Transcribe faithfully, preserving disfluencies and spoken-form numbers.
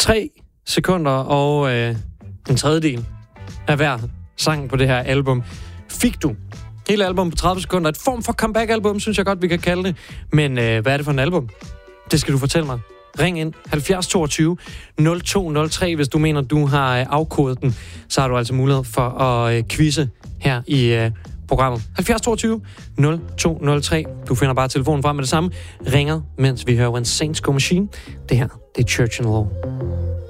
tre sekunder og øh, en tredjedel af hver sang på det her album. Fik du hele album på tredive sekunder. Et form for comeback-album, synes jeg godt, vi kan kalde det. Men øh, hvad er det for en album? Det skal du fortælle mig. Ring ind halvfjerds toogtyve nul to nul tre, hvis du mener, du har øh, afkodet den. Så har du altså mulighed for at øh, quizze her i øh, programmet. halvfjerds toogtyve nul to nul tre. Du finder bare telefonen frem med det samme. Ringer, mens vi hører When Saints Go Machine. Det her, det er Church and Law.